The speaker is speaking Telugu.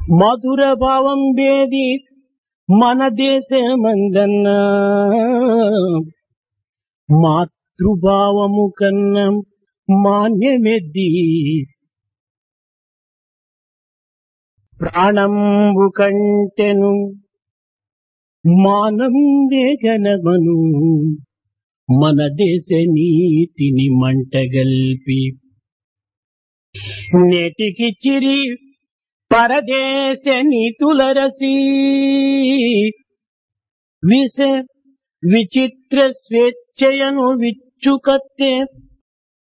మధుర భావం వేది మన దేశమందన్నా మాతృభావము కన్నా మాన్యమెద్ది ప్రాణంబు కంటెను మానం వేగనమను మన దేశ నీతిని మంటగల్పి నేటికి చిరి పరదేశ నీతుల రసి విష విచిత్ర స్వేచ్ఛయను విచ్చుకత్తే